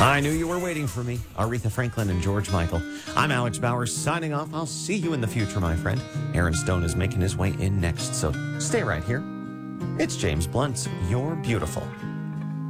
I knew you were waiting for me. Aretha Franklin and George Michael. I'm Alex Bowers signing off. I'll see you in the future, my friend. Aaron Stone is making his way in next, so stay right here. It's James Blunt's You're Beautiful.